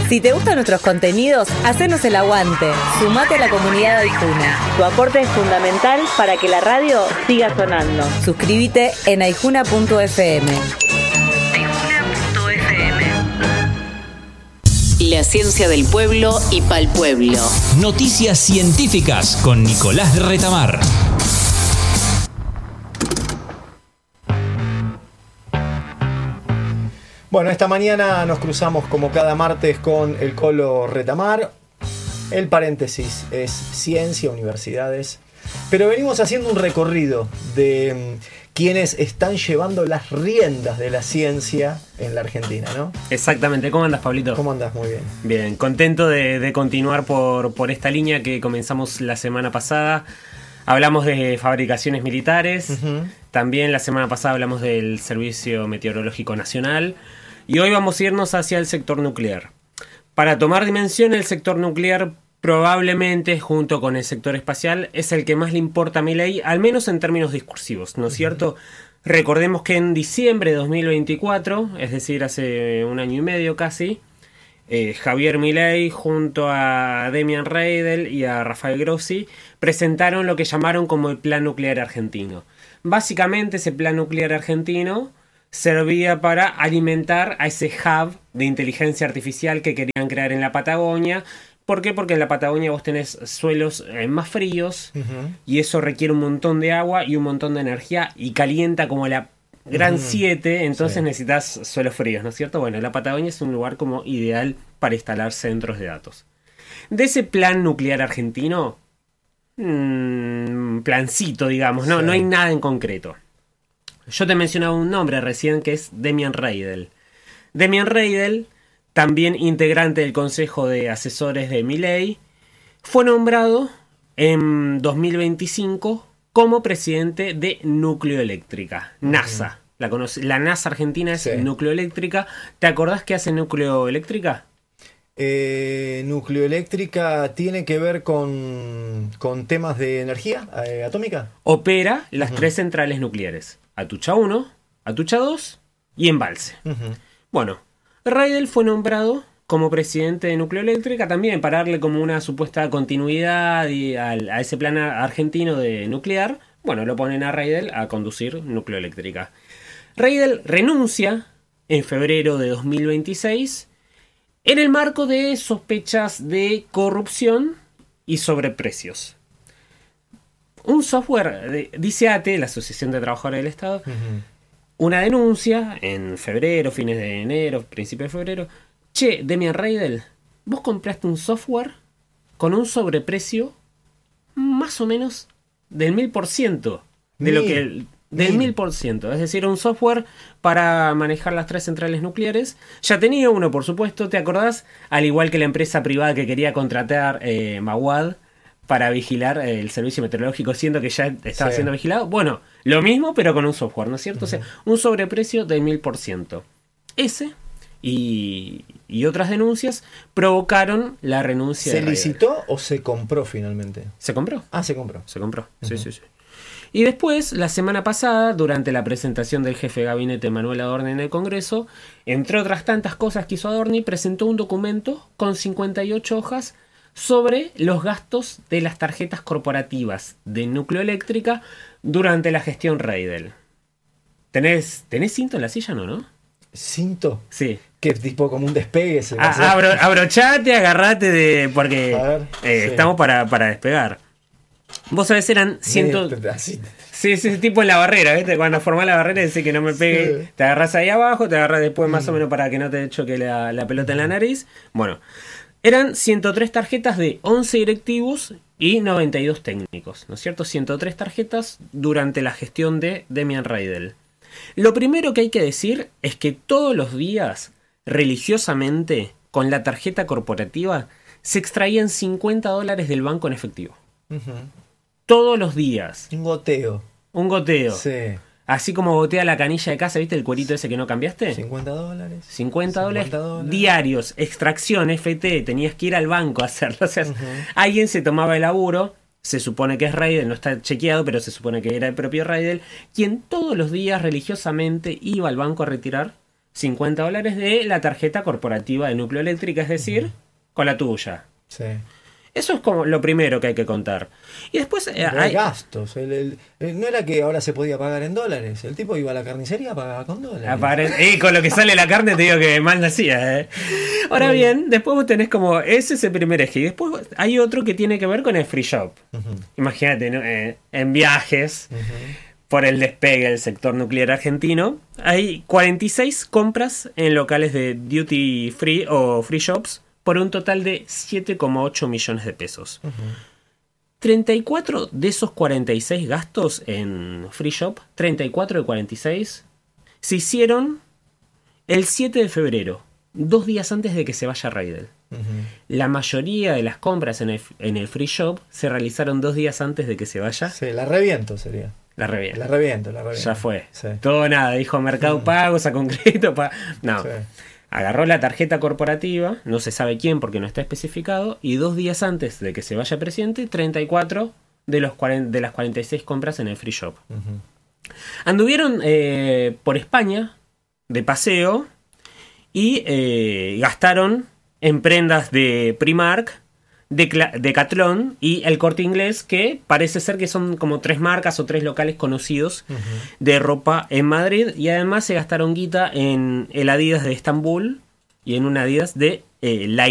Si te gustan nuestros contenidos, hacenos el aguante. Sumate a la comunidad de Aijuna. Tu aporte es fundamental para que la radio siga sonando. Suscríbete en aijuna.fm. La ciencia del pueblo y pa'l pueblo. Noticias científicas con Nicolás Retamar. Bueno, esta mañana nos cruzamos como cada martes con el Colo Retamar. El paréntesis es ciencia, universidades. Pero venimos haciendo un recorrido de quienes están llevando las riendas de la ciencia en la Argentina, ¿no? Exactamente. ¿Cómo andas, Pablito? ¿Cómo andas? Muy bien. Bien, contento de continuar por esta línea que comenzamos la semana pasada. Hablamos de fabricaciones militares. También la semana pasada hablamos del Servicio Meteorológico Nacional. Y hoy vamos a irnos hacia el sector nuclear. Para tomar dimensión, el sector nuclear probablemente, junto con el sector espacial, es el que más le importa a Milei, al menos en términos discursivos, ¿no es cierto? Recordemos que en diciembre de 2024, es decir, hace un año y medio casi, Javier Milei junto a Demian Reidel y a Rafael Grossi presentaron lo que llamaron como el Plan Nuclear Argentino. Básicamente ese Plan Nuclear Argentino servía para alimentar a ese hub de inteligencia artificial que querían crear en la Patagonia. ¿Por qué? Porque en la Patagonia vos tenés suelos más fríos y eso requiere un montón de agua y un montón de energía y calienta como la Gran 7, entonces necesitas suelos fríos, ¿no es cierto? Bueno, la Patagonia es un lugar como ideal para instalar centros de datos. De ese plan nuclear argentino, plancito, digamos, no hay nada en concreto. Yo te mencionaba un nombre recién que es Demian Reidel. Demian Reidel, también integrante del Consejo de Asesores de Milei, fue nombrado en 2025 como presidente de Nucleoeléctrica, NASA. La NASA argentina es Nucleoeléctrica. ¿Te acordás qué hace Nucleoeléctrica? Nucleoeléctrica tiene que ver con temas de energía atómica. Opera las tres centrales nucleares. Atucha 1, Atucha 2 y Embalse. Bueno, Reidel fue nombrado como presidente de Nucleoeléctrica también para darle como una supuesta continuidad a ese plan argentino de nuclear. Bueno, lo ponen a Reidel a conducir Nucleoeléctrica. Reidel renuncia en febrero de 2026 en el marco de sospechas de corrupción y sobreprecios. Un software, dice ATE, la Asociación de Trabajadores del Estado, una denuncia en febrero, fines de enero, principio de febrero. Che, Demian Reidel, vos compraste un software con un sobreprecio más o menos del 1000%. Del 1000%. Es decir, un software para manejar las tres centrales nucleares. Ya tenía uno, por supuesto, ¿te acordás? Al igual que la empresa privada que quería contratar Maguad para vigilar el servicio meteorológico, siendo que ya estaba siendo vigilado. Bueno, lo mismo, pero con un software, ¿no es cierto? O sea, un sobreprecio del 1000%. Ese y otras denuncias provocaron la renuncia de Reidel. ¿Se licitó o se compró finalmente? ¿Se compró? Ah, se compró. Se compró, sí. Y después, la semana pasada, durante la presentación del jefe de gabinete Manuel Adorni en el Congreso, entre otras tantas cosas que hizo Adorni, presentó un documento con 58 hojas sobre los gastos de las tarjetas corporativas de Nucleoeléctrica durante la gestión Reidel. ¿Tenés cinto en la silla, no? ¿Cinto? Sí. Que tipo como un despegue. Abrochate, agarrate porque ver, estamos para despegar. Vos sabés, eran 100... Sí, tipo en la barrera, ¿viste? Cuando formás la barrera, decís que no me pegue, te agarrás ahí abajo, te agarrás después más o menos para que no te choque la pelota en la nariz. Bueno, eran 103 tarjetas de 11 directivos y 92 técnicos, ¿no es cierto? 103 tarjetas durante la gestión de Demian Reidel. Lo primero que hay que decir es que todos los días, religiosamente, con la tarjeta corporativa, se extraían $50 del banco en efectivo. Todos los días. Un goteo. Sí. Así como gotea la canilla de casa, ¿viste el cuerito ese que no cambiaste? $50. $50 diarios. Extracción, FT. Tenías que ir al banco a hacerlo. O sea, alguien se tomaba el laburo. Se supone que es Reidel, no está chequeado, pero se supone que era el propio Reidel, quien todos los días religiosamente iba al banco a retirar $50 de la tarjeta corporativa de Núcleo Eléctrica, es decir, con la tuya. Sí. Eso es como lo primero que hay que contar. Y después Hay gastos. No era que ahora se podía pagar en dólares. El tipo iba a la carnicería, pagaba con dólares. Con lo que sale la carne te digo que mal nacía. Ahora bien, después vos tenés como... Ese es el primer eje. Y después hay otro que tiene que ver con el free shop. Imagínate, ¿no? En viajes, por el despegue del sector nuclear argentino, hay 46 compras en locales de duty free o free shops por un total de 7,8 millones de pesos. 34 de esos 46 gastos en free shop, 34 de 46, se hicieron el 7 de febrero, 2 días antes de que se vaya Reidel. La mayoría de las compras en el free shop se realizaron 2 días antes de que se vaya. Sí, la reviento sería. La reviento. La reviento. Ya fue. Sí. Todo nada, dijo Mercado Pago, a concreto. No. Sí. Agarró la tarjeta corporativa, no se sabe quién porque no está especificado, y 2 días antes de que se vaya presidente, 34 de las 46 compras en el free shop. Anduvieron por España de paseo y gastaron en prendas de Primark, de Decathlon y el Corte Inglés, que parece ser que son como 3 marcas o 3 locales conocidos de ropa en Madrid, y además se gastaron guita en el Adidas de Estambul y en un Adidas de Leipzig.